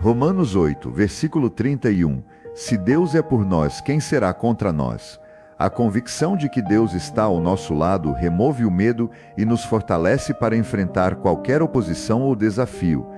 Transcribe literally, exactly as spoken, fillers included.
Romanos oito, versículo trinta e um. Se Deus é por nós, quem será contra nós? A convicção de que Deus está ao nosso lado remove o medo e nos fortalece para enfrentar qualquer oposição ou desafio.